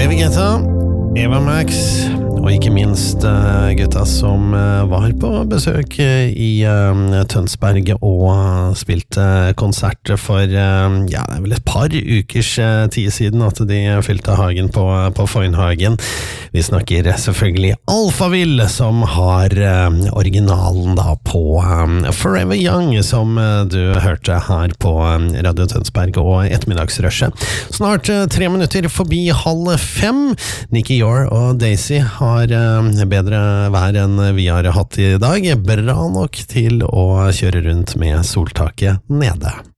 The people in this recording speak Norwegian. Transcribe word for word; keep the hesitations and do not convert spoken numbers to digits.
David Guetta, Eva Max og ikke minst uh, gutta som uh, var på besøk uh, i uh, Tønsberg og uh, spilte konsert for uh, ja, det er vel et par ukers uh, tid siden at de fylte hagen på, på Foynhagen. Vi snakker selvfølgelig Alphaville som har uh, originalen da på um, Forever Young som uh, du hørte her på um, Radio Tønsberg og ettermiddagsrushet. Snart uh, tre minutter forbi halv fem. Nicky Yor og Daisy har bedre vær enn vi har hatt i dag. Bra nok til å kjøre rundt med soltaket nede.